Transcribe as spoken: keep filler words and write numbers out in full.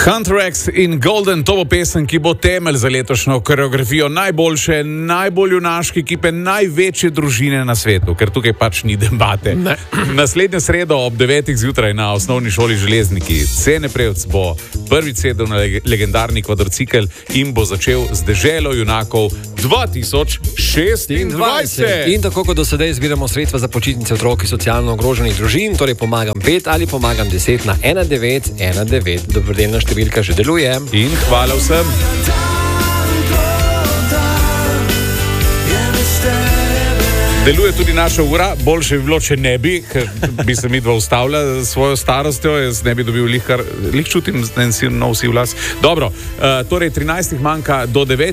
Counteract in Golden, to bo pesem, ki bo temelj za letošnjo koreografijo najboljše, najbolj junaške ekipe, največje družine na svetu, ker tukaj pač ni debate. Ne. Naslednjo sredo ob devetih zjutraj na osnovni šoli Železniki Cene Prevc bo prvič sedel na legendarni kvadricikel in bo začel z deželo junakov dva tisoč šestindvajset. In tako kot do sedaj zbiramo sredstva za počitnice otrok iz socialno ogroženih družin, torej pomagam pet ali pomagam deset na ena devet ena devet. Dobrodelna številka že deluje. In hvala vsem. Deluje tudi naša ura, boljše bi bilo, če ne bi, ker bi se mi dva ustavila s svojo starostjo, jaz ne bi dobil lih, kar, lih čutim, da si nov si vlas. Dobro, uh, torej trinajstih manjka do devet.